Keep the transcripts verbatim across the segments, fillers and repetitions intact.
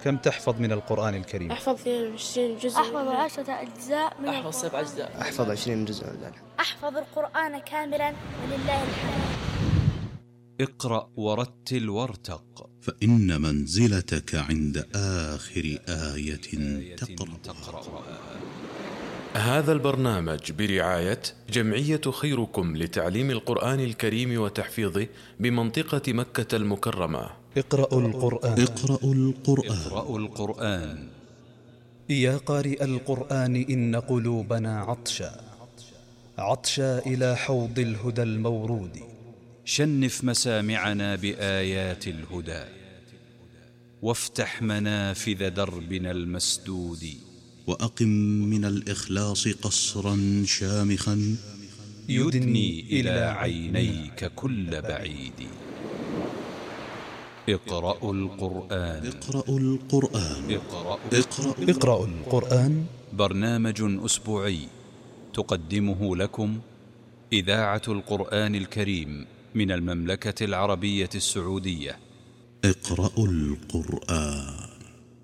كم تحفظ من القرآن الكريم؟ أحفظ عشرين جزء. أحفظ عشرة أجزاء من أحفظ سبع أجزاء. أحفظ عشرين جزء. أحفظ القرآن كاملا ولله الحمد. اقرأ ورتل وارتق، فإن منزلتك عند آخر آية تقرأها. هذا البرنامج برعاية جمعية خيركم لتعليم القرآن الكريم وتحفيظه بمنطقة مكة المكرمة. اقرأوا القرآن. اقرأوا القرآن. اقرأوا القرآن. يا قارئ القرآن إن قلوبنا عطشا عطشا إلى حوض الهدى المورود. شنف مسامعنا بآيات الهدى، وافتح منافذ دربنا المسدود. وأقم من الإخلاص قصرا شامخا يدني إلى عينيك كل بعيد. اقرأوا القرآن. اقرأوا القرآن. اقرأوا, اقرأوا, اقرأوا القرآن. برنامج أسبوعي تقدمه لكم إذاعة القرآن الكريم من المملكة العربية السعودية. اقرأوا القرآن.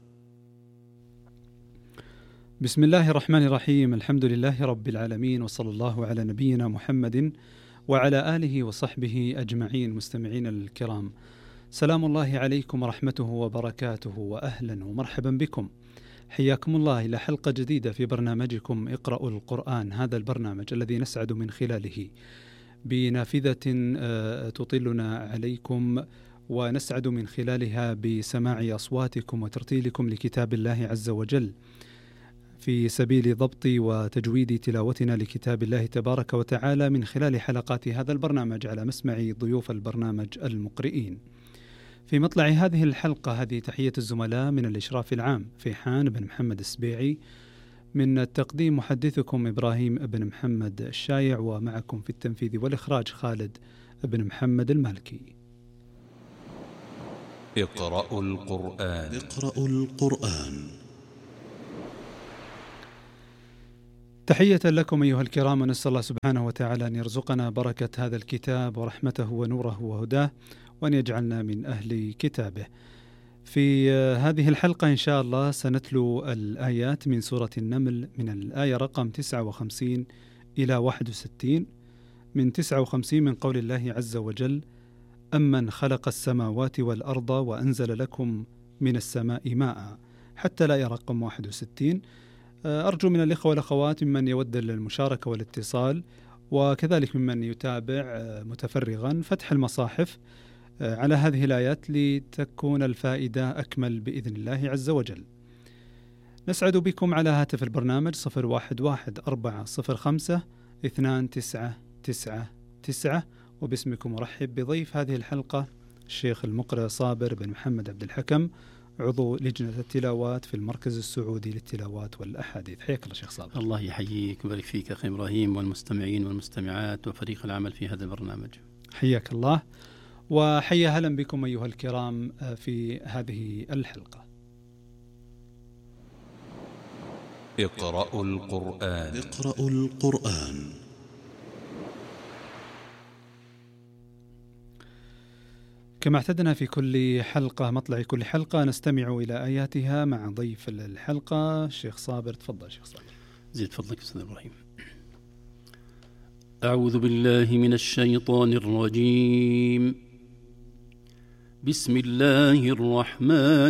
بسم الله الرحمن الرحيم. الحمد لله رب العالمين، وصلى الله على نبينا محمد وعلى آله وصحبه أجمعين. مستمعين الكرام، سلام الله عليكم ورحمته وبركاته، وأهلا ومرحبا بكم. حياكم الله إلى حلقة جديدة في برنامجكم اقرأوا القرآن، هذا البرنامج الذي نسعد من خلاله بنافذة تطلنا عليكم، ونسعد من خلالها بسماع أصواتكم وترتيلكم لكتاب الله عز وجل في سبيل ضبط وتجويد تلاوتنا لكتاب الله تبارك وتعالى من خلال حلقات هذا البرنامج على مسمع ضيوف البرنامج المقرئين. في مطلع هذه الحلقة هذه تحية الزملاء من الإشراف العام فيحان بن محمد السبيعي، من التقديم محدثكم إبراهيم بن محمد الشايع، ومعكم في التنفيذ والإخراج خالد بن محمد المالكي. اقرأوا القرآن. اقرأوا القرآن. تحية لكم أيها الكرام، ونسأل الله سبحانه وتعالى أن يرزقنا بركة هذا الكتاب ورحمته ونوره وهداه، وأن يجعلنا من أهل كتابه. في هذه الحلقة إن شاء الله سنتلو الآيات من سورة النمل من الآية رقم تسعة وخمسين إلى واحد وستين. من تسعة وخمسين من قول الله عز وجل: أمن خلق السماوات والأرض وأنزل لكم من السماء ماء، حتى لا يرى رقم واحد وستين. أرجو من الإخوة والأخوات ممن يود المشاركة والاتصال، وكذلك ممن يتابع متفرغا، فتح المصاحف على هذه الآيات لتكون الفائدة أكمل بإذن الله عز وجل. نسعد بكم على هاتف البرنامج صفر واحد واحد أربعة صفر خمسة اثنان تسعة تسعة تسعة، وباسمكم مرحب بضيف هذه الحلقة الشيخ المقرئ صابر بن محمد عبد الحكم، عضو لجنة التلاوات في المركز السعودي للتلاوات والأحاديث. حياك الله شيخ صابر. الله يحييك ويبارك فيك أخي إبراهيم، والمستمعين والمستمعات وفريق العمل في هذا البرنامج. حياك الله، وحيا هلا بكم أيها الكرام في هذه الحلقة. اقرأوا القرآن. اقرأوا القرآن. كما اعتدنا في كل حلقة، مطلع كل حلقة نستمع إلى آياتها مع ضيف الحلقة الشيخ صابر. تفضل شيخ صابر. زيد فضلك أستاذ إبراهيم. أعوذ بالله من الشيطان الرجيم. بسم الله الرحمن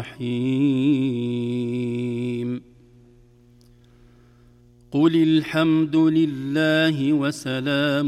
الرحيم. قل الحمد لله وسلام